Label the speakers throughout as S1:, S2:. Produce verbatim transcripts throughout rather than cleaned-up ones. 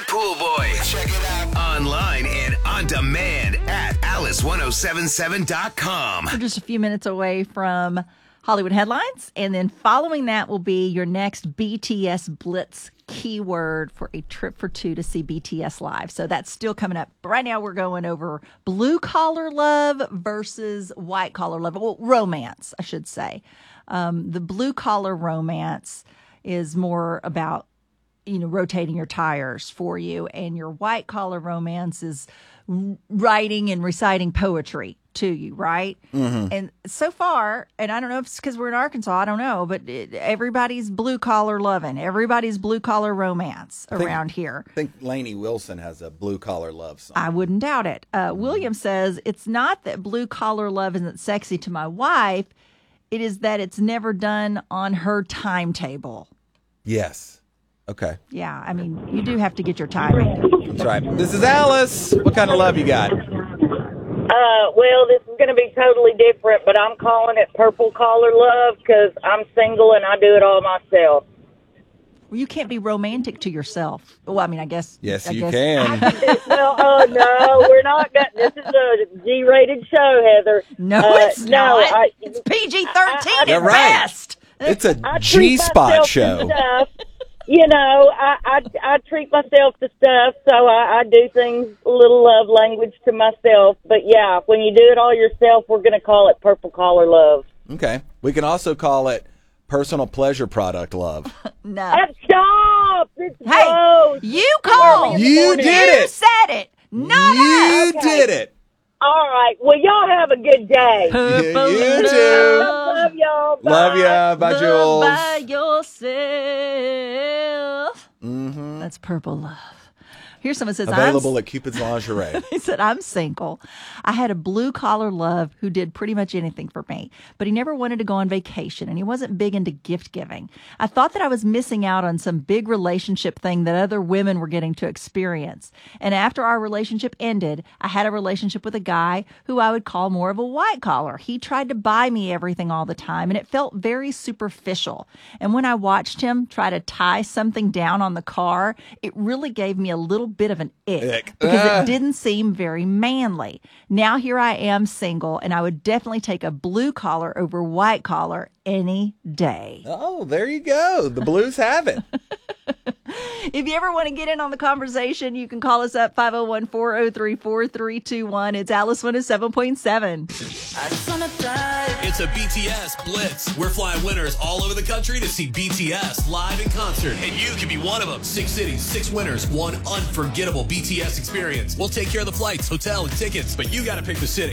S1: Pool Boys. Check it out. Online and on demand at alice ten seventy-seven dot com.
S2: We're just a few minutes away from Hollywood headlines, and then following that will be your next B T S Blitz keyword for a trip for two to see B T S live. So that's still coming up. But right now we're going over blue collar love versus white collar love. Well, romance, I should say. Um, the blue collar romance is more about, you know, rotating your tires for you, and your white collar romance is writing and reciting poetry to you, right? Mm-hmm. And so far, and I don't know if it's because we're in Arkansas, I don't know, but it, everybody's blue collar loving, everybody's blue collar romance
S3: I think,
S2: around here.
S3: I think Lainey Wilson has a blue collar love song.
S2: I wouldn't doubt it. Uh, mm-hmm. William says, it's not that blue collar love isn't sexy to my wife, it is that it's never done on her timetable.
S3: Yes. Okay.
S2: Yeah, I mean, you do have to get your timing.
S3: That's right. This is Alice. What kind of love you got?
S4: Uh, well, this is going to be totally different, but I'm calling it purple collar love because I'm single and I do it all myself.
S2: Well, you can't be romantic to yourself. Well, I mean, I guess.
S3: Yes,
S2: I
S3: you
S2: guess.
S3: can.
S4: Well, oh, no, we're not. Got, this is a G-rated show, Heather.
S2: No,
S4: uh,
S2: it's
S4: no,
S2: not.
S4: I,
S2: it's P G thirteen
S3: You're
S2: at
S3: right.
S2: best.
S3: It's a
S4: I treat
S3: G-spot
S4: myself
S3: show.
S4: to stuff. You know, I, I, I treat myself to stuff, so I, I do things, a little love language to myself. But, yeah, when you do it all yourself, we're going to call it purple collar love.
S3: Okay. We can also call it personal pleasure product love.
S2: No.
S4: Uh, stop! It's
S2: Hey,
S4: gross.
S2: you called.
S3: You did
S2: You
S3: it.
S2: said it. Not
S3: You
S2: us.
S3: did it.
S4: All right. Well, y'all have a good day.
S3: Yeah, you too.
S4: Love y'all. Bye.
S3: Love ya. Bye,
S2: Love
S3: Jules.
S2: by yourself.
S3: Mm-hmm.
S2: That's purple love. Here's someone says,
S3: Available
S2: I'm,
S3: at Cupid's Lingerie.
S2: he said, I'm single. I had a blue collar love who did pretty much anything for me, but he never wanted to go on vacation and he wasn't big into gift giving. I thought that I was missing out on some big relationship thing that other women were getting to experience. And after our relationship ended, I had a relationship with a guy who I would call more of a white collar. He tried to buy me everything all the time and it felt very superficial. And when I watched him try to tie something down on the car, it really gave me a little bit of an ick,
S3: Ick.
S2: because
S3: Ah.
S2: it didn't seem very manly. Now here I am single, and I would definitely take a blue collar over white collar any day.
S3: Oh, there you go. The Blues have it.
S2: If you ever want to get in on the conversation, you can call us up five oh one, four oh three, four three two one. It's Alice one oh seven point seven.
S5: It's a B T S Blitz. We're flying winners all over the country to see B T S live in concert, and you can be one of them. Six cities, six winners, one unforgettable B T S experience. We'll take care of the flights, hotel, and tickets, but you got to pick the city.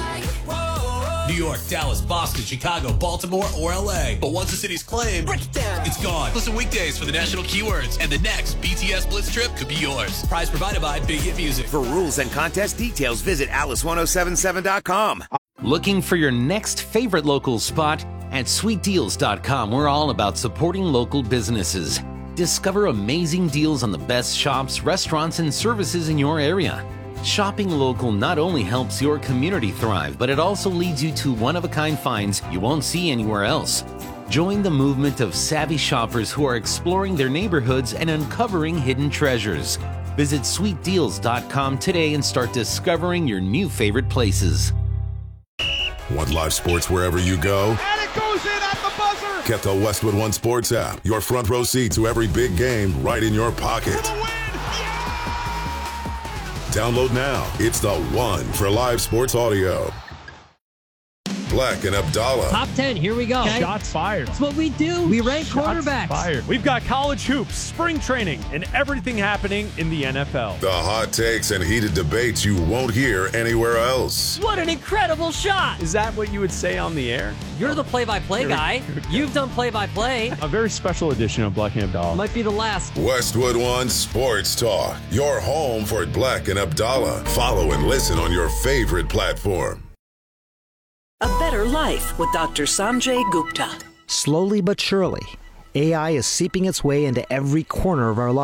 S5: New York, Dallas, Boston, Chicago, Baltimore, or L A. But once the city's claimed, it's gone. Listen weekdays for the national keywords, and the next B T S Blitz trip could be yours. Prize provided by Big Hit Music.
S1: For rules and contest details, visit alice ten seventy-seven dot com.
S6: Looking for your next favorite local spot? At sweet deals dot com, we're all about supporting local businesses. Discover amazing deals on the best shops, restaurants, and services in your area. Shopping local not only helps your community thrive, but it also leads you to one-of-a-kind finds you won't see anywhere else. Join the movement of savvy shoppers who are exploring their neighborhoods and uncovering hidden treasures. Visit sweet deals dot com today and start discovering your new favorite places.
S7: Want live sports wherever you go?
S8: And it goes in at the buzzer!
S7: Get the Westwood One Sports app. Your front row seat to every big game right in your pocket.
S8: For the win! Yeah!
S7: Download now. It's the one for live sports audio. Black and Abdallah.
S9: Top ten, here we go.
S8: Shots fired.
S9: That's what we do. We rank
S8: Shots
S9: quarterbacks.
S8: fired. We've got college hoops, spring training, and everything happening in the N F L.
S7: The hot takes and heated debates you won't hear anywhere else.
S9: What an incredible shot.
S8: Is that what you would say on the air?
S9: You're the play-by-play guy. You've done play-by-play.
S8: A very special edition of Black and Abdallah.
S9: Might be the last.
S7: Westwood One Sports Talk. Your home for Black and Abdallah. Follow and listen on your favorite platform.
S10: A Better Life with Doctor Sanjay Gupta.
S11: Slowly but surely, A I is seeping its way into every corner of our lives.